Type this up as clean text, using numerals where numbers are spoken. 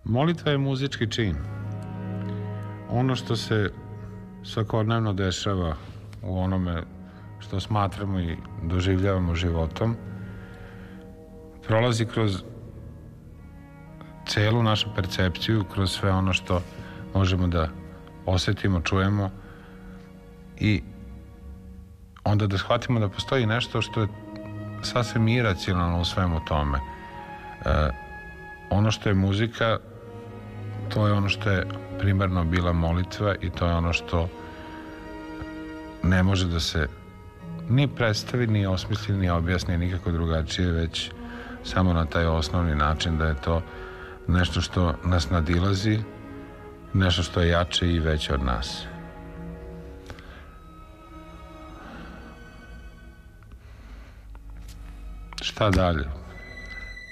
Molitva je muzički čin. Ono što se svakodnevno dešava u onome što smatramo i doživljavamo životom prolazi kroz celu našu percepciju, kroz sve ono što možemo da osetimo, čujemo i onda da shvatimo da postoji nešto što je sasvim iracionalno u svemu tome. Ono što je muzika, to je ono što je primarno bila molitva i to je ono što ne može da se ni predstavi, ni osmisli, ni objasni nikako drugačije, već samo na taj osnovni način da je to nešto što nas nadilazi, nešto što je jače i veće od nas. Šta dalje?